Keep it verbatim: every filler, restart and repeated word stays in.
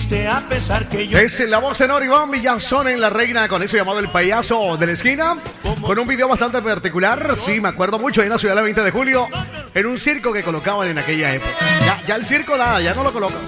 triste a pesar que yo... Es la voz en Iván Villazón en La Reina, con eso llamado El Payaso de la Esquina, con un video bastante particular. Sí, me acuerdo mucho, en la ciudad del veinte de julio, en un circo que colocaban en aquella época. Ya, ya el circo nada, ya no lo colocan.